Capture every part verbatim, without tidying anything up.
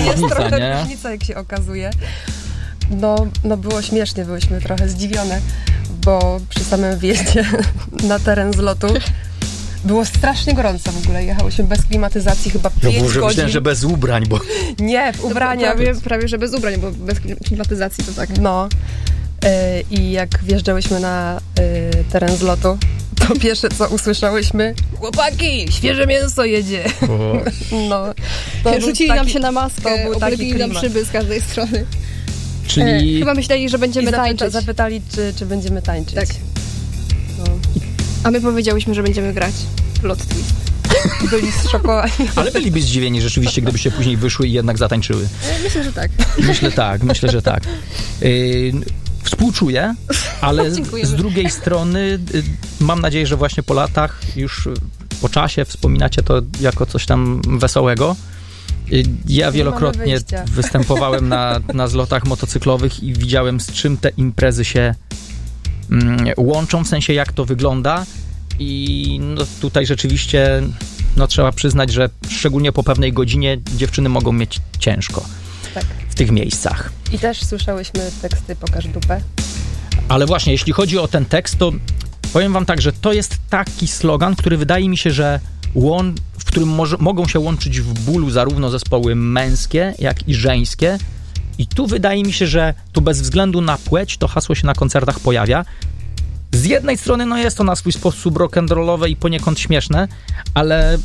różnica, jest trochę nie? różnica, jak się okazuje. No, no było śmiesznie, byłyśmy trochę zdziwione, bo przy samym wjeździe na teren zlotu było strasznie gorąco w ogóle. Jechałyśmy bez klimatyzacji chyba pięć Ja może godzin. myślałem, że bez ubrań, bo... Nie, w ubraniach. Prawie, prawie, że bez ubrań, bo bez klimatyzacji to tak. No. Yy, I jak wjeżdżałyśmy na yy, teren zlotu, to pierwsze co usłyszałyśmy: chłopaki, świeże mięso jedzie. O. No. To Rzucili taki, nam się na maskę, oblepili nam klimat. szyby z każdej strony. Czyli... E, chyba myśleli, że będziemy I zapyta, tańczyć. zapytali, czy, czy będziemy tańczyć. Tak. No. A my powiedziałyśmy, że będziemy grać plot twist. Byli zszokowani. Ale byliby zdziwieni rzeczywiście, gdybyście później wyszły i jednak zatańczyły. E, myślę, że tak. Myślę tak, myślę, że tak. Yy, współczuję, ale Dziękujemy. z drugiej strony yy, mam nadzieję, że właśnie po latach, już po czasie wspominacie to jako coś tam wesołego. Yy, ja wielokrotnie wyjścia. występowałem na, na zlotach motocyklowych i widziałem, z czym te imprezy się mm, łączą, w sensie jak to wygląda. I no, tutaj rzeczywiście no, trzeba przyznać, że szczególnie po pewnej godzinie dziewczyny mogą mieć ciężko Tak. w tych miejscach. I też słyszałyśmy teksty Pokaż dupę. Ale właśnie, jeśli chodzi o ten tekst, to powiem wam tak, że to jest taki slogan, który wydaje mi się, że łą- w którym może, mogą się łączyć w bólu zarówno zespoły męskie, jak i żeńskie. I tu wydaje mi się, że tu bez względu na płeć to hasło się na koncertach pojawia. Z jednej strony no jest to na swój sposób rock'n'rollowe i poniekąd śmieszne, ale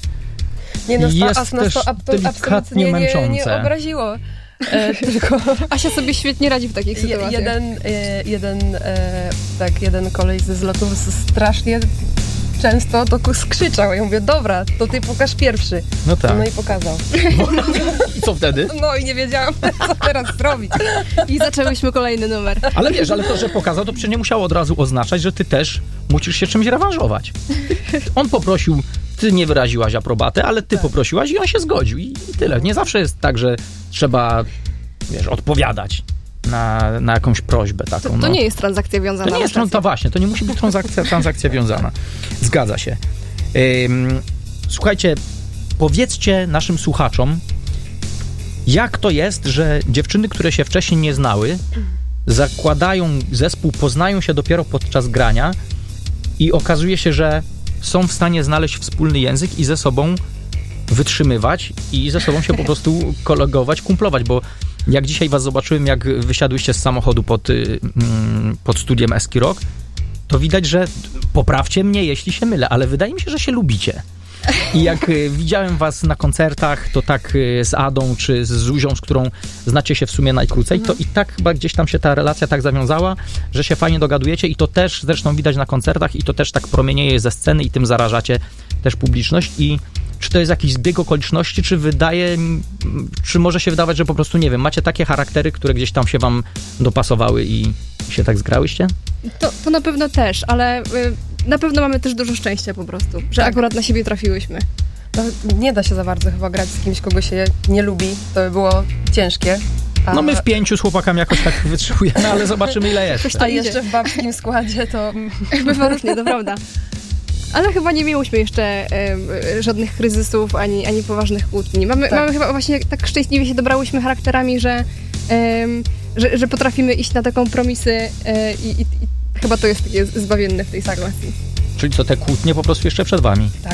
Nie, no, jest nas to, też nas to ab- delikatnie absolutnie nie, męczące. nie obraziło. E, tylko Asia sobie świetnie radzi w takich je, sytuacjach. jeden, e, jeden, e, tak, jeden koleś ze zlotów strasznie często to skrzyczał. Ja mówię, dobra, to ty pokaż pierwszy. no tak. No i pokazał. I co wtedy? No i nie wiedziałam, co teraz zrobić. I zaczęłyśmy kolejny numer. Ale wiesz, ale to, że pokazał, to przecież nie musiało od razu oznaczać, że ty też musisz się czymś rewanżować. On poprosił, ty nie wyraziłaś aprobaty, ale ty Tak. poprosiłaś i on się zgodził i, i tyle. Nie zawsze jest tak, że trzeba, wiesz, odpowiadać na, na jakąś prośbę taką. To, to no. nie jest transakcja wiązana. To nie jest, no to właśnie, to nie musi być transakcja, transakcja wiązana. Zgadza się. Ym, słuchajcie, powiedzcie naszym słuchaczom, jak to jest, że dziewczyny, które się wcześniej nie znały, zakładają zespół, poznają się dopiero podczas grania i okazuje się, że są w stanie znaleźć wspólny język i ze sobą wytrzymywać i ze sobą się po prostu kolegować, kumplować, bo jak dzisiaj was zobaczyłem, jak wysiadłyście z samochodu pod, pod studiem Eski Rock, to widać, że poprawcie mnie, jeśli się mylę, ale wydaje mi się, że się lubicie. I jak y, widziałem was na koncertach, to tak y, z Adą czy z Zuzią, z którą znacie się w sumie najkrócej, to i tak chyba gdzieś tam się ta relacja tak zawiązała, że się fajnie dogadujecie i to też zresztą widać na koncertach i to też tak promienieje ze sceny i tym zarażacie też publiczność. I czy to jest jakiś zbieg okoliczności, czy wydaje, czy może się wydawać, że po prostu, nie wiem, macie takie charaktery, które gdzieś tam się wam dopasowały i się tak zgrałyście? To, to na pewno też, ale y, na pewno mamy też dużo szczęścia po prostu, że Tak. akurat na siebie trafiłyśmy. No, nie da się za bardzo chyba grać z kimś, kogo się nie lubi. To by było ciężkie. A, No my w pięciu z chłopakami jakoś tak wytrzymujemy, ale zobaczymy ile jest. a jeszcze w babskim składzie to... Bywa różnie, to prawda. Ale chyba nie miałyśmy jeszcze em, żadnych kryzysów, ani, ani poważnych kłótni. Mamy, Tak. mamy chyba właśnie tak szczęśliwie się dobrałyśmy charakterami, że, em, że, że potrafimy iść na te kompromisy e, i, i, i chyba to jest takie zbawienne w tej sytuacji. Czyli co, te kłótnie po prostu jeszcze przed wami. Tak.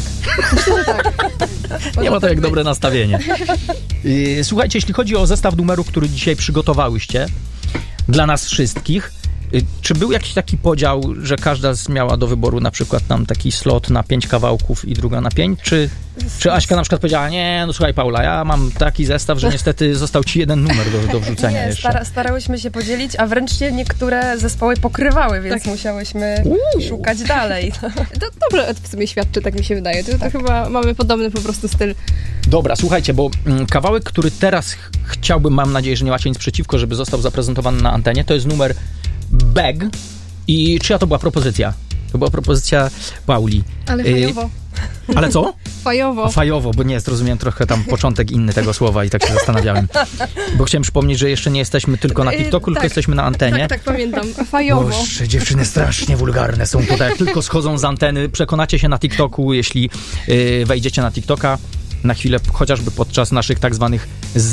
Nie ma to jak dobre nastawienie. Yy, Słuchajcie, jeśli chodzi o zestaw numerów, który dzisiaj przygotowałyście dla nas wszystkich, yy, czy był jakiś taki podział, że każda z miała do wyboru na przykład tam taki slot na pięć kawałków i druga na pięć, czy, czy Aśka na przykład powiedziała, nie, no słuchaj Paula, ja mam taki zestaw, że niestety został ci jeden numer do, do wrzucenia Nie, jeszcze. stara, starałyśmy się podzielić, a wręcz się niektóre zespoły pokrywały, więc Tak. musiałyśmy Uuu. szukać dalej. To dobrze w sumie świadczy, tak mi się wydaje. To, to chyba mamy podobny po prostu styl. Dobra, słuchajcie, bo mm, kawałek, który teraz ch- chciałbym, mam nadzieję, że nie macie nic przeciwko, żeby został zaprezentowany na antenie, to jest numer Beg. I czyja to była propozycja? To była propozycja Pauli. Ale Y, fajowo. Ale co? Fajowo. A fajowo, bo nie, zrozumiałem trochę tam początek inny tego słowa i tak się zastanawiałem. Bo chciałem przypomnieć, że jeszcze nie jesteśmy tylko na Y, TikToku, tylko tak. jesteśmy na antenie. Tak, tak, pamiętam. Fajowo. Boże, dziewczyny strasznie wulgarne są tutaj. Jak tylko schodzą z anteny, przekonacie się na TikToku, jeśli y, wejdziecie na TikToka na chwilę, chociażby podczas naszych tak zwanych